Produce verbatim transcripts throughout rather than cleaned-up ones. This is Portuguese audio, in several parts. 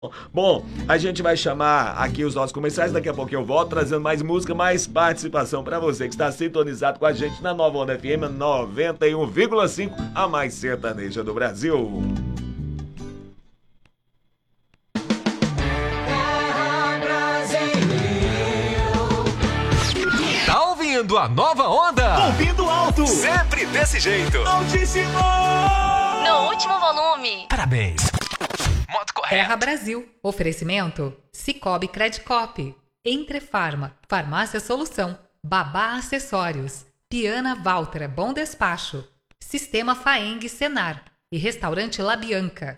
Bom, a gente vai chamar aqui os nossos comerciais, daqui a pouco eu volto trazendo mais música, mais participação para você que está sintonizado com a gente na Nova Onda F M noventa e um vírgula cinco, a mais sertaneja do Brasil. Tá ouvindo a Nova Onda? Ouvindo alto! Sempre desse jeito! Altíssimo! No último volume! Parabéns! Modo correto! Terra Brasil. Oferecimento Cicobi Credicop. Entrefarma. Farmácia Solução. Babá Acessórios. Piana Valtra Bom Despacho. Sistema Faeng Senar. E Restaurante La Bianca.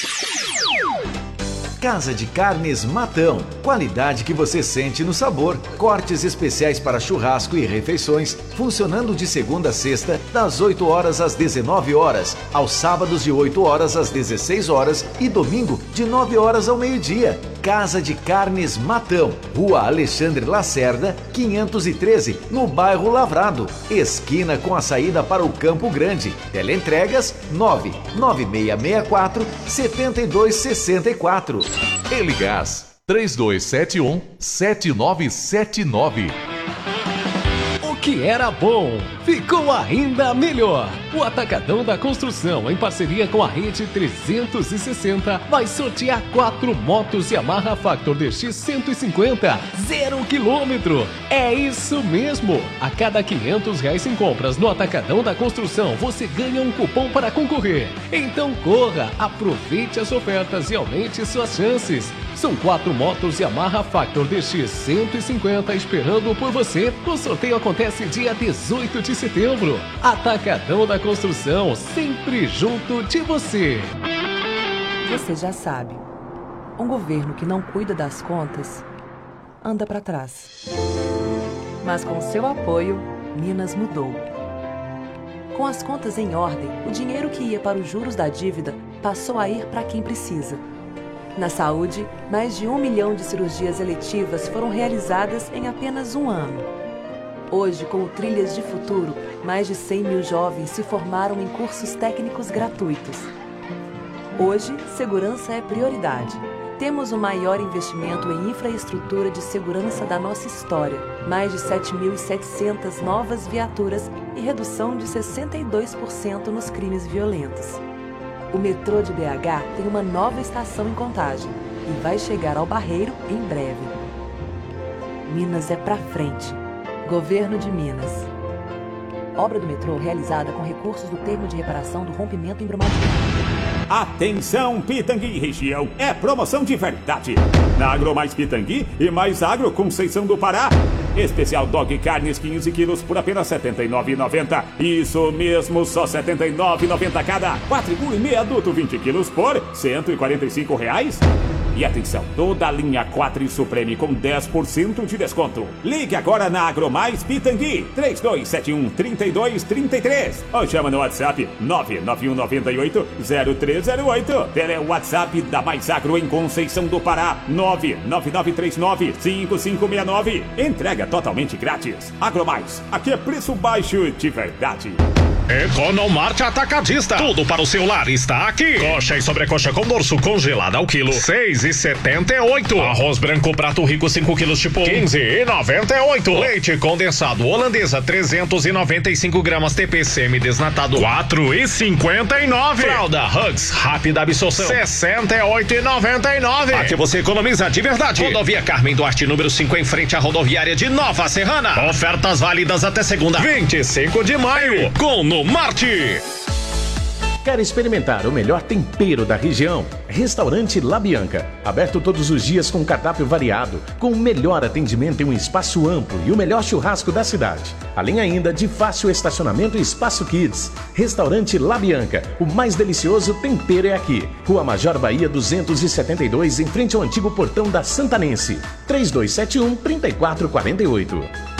Casa de Carnes Matão. Qualidade que você sente no sabor. Cortes especiais para churrasco e refeições, funcionando de segunda a sexta, das oito horas às dezenove horas, aos sábados de oito horas às dezesseis horas e domingo de nove horas ao meio-dia. Casa de Carnes Matão, Rua Alexandre Lacerda, quinhentos e treze, no bairro Lavrado, esquina com a saída para o Campo Grande. Teleentregas nove nove seis seis quatro, sete dois seis quatro. Eligás três dois sete um, sete nove sete nove. O que era bom ficou ainda melhor. O Atacadão da Construção, em parceria com a Rede trezentos e sessenta, vai sortear quatro motos Yamaha Factor D X cento e cinquenta, zero quilômetro. É isso mesmo! A cada quinhentos reais em compras no Atacadão da Construção, você ganha um cupom para concorrer. Então corra, aproveite as ofertas e aumente suas chances. São quatro motos Yamaha Factor D X cento e cinquenta esperando por você. O sorteio acontece dia dezoito de setembro. Atacadão da Construção, sempre junto de você. Você já sabe, um governo que não cuida das contas anda para trás. Mas com seu apoio, Minas mudou. Com as contas em ordem, o dinheiro que ia para os juros da dívida passou a ir para quem precisa. Na saúde, mais de um milhão de cirurgias eletivas foram realizadas em apenas um ano. Hoje, com o Trilhas de Futuro, mais de cem mil jovens se formaram em cursos técnicos gratuitos. Hoje, segurança é prioridade. Temos o maior investimento em infraestrutura de segurança da nossa história, mais de sete mil e setecentas novas viaturas e redução de sessenta e dois por cento nos crimes violentos. O metrô de B H tem uma nova estação em Contagem e vai chegar ao Barreiro em breve. Minas é pra frente. Governo de Minas. Obra do metrô realizada com recursos do termo de reparação do rompimento em Brumadinho. Atenção, Pitangui e região, é promoção de verdade. Na Agro Mais Pitangui e Mais Agro Conceição do Pará. Especial Dog Carnes quinze quilos por apenas setenta e nove reais e noventa centavos. Isso mesmo, só setenta e nove reais e noventa centavos cada. Quatrigu e meia adulto vinte quilos por cento e quarenta e cinco reais. E atenção, toda a linha Quatri Supreme com dez por cento de desconto. Ligue agora na Agromais Pitangui, três dois sete um, três dois três três. Ou chama no WhatsApp nove nove um nove oito, zero três zero oito. Tele WhatsApp da Mais Agro em Conceição do Pará, nove nove nove três nove, cinco cinco seis nove. Entrega totalmente grátis. Agromais, aqui é preço baixo de verdade. Economarte Atacadista. Tudo para o seu lar está aqui. Coxa e sobrecoxa com dorso congelada ao quilo, seis e setenta e oito. Arroz branco prato rico cinco quilos tipo quinze e noventa e oito. Leite condensado holandesa trezentos e noventa e cinco gramas T P C M desnatado quatro e cinquenta e nove. Fralda Hugs rápida absorção sessenta e oito e noventa e nove. Aqui você economiza de verdade. Rodovia Carmen Duarte número cinco em frente à rodoviária de Nova Serrana. Ofertas válidas até segunda, vinte e cinco de maio. Com no Marte. Quer experimentar o melhor tempero da região? Restaurante La Bianca, aberto todos os dias com cardápio variado, com o melhor atendimento em um espaço amplo e o melhor churrasco da cidade. Além ainda de fácil estacionamento e espaço kids. Restaurante La Bianca, o mais delicioso tempero é aqui. Rua Major Bahia duzentos e setenta e dois, em frente ao antigo portão da Santanense. três dois sete um, três quatro quatro oito.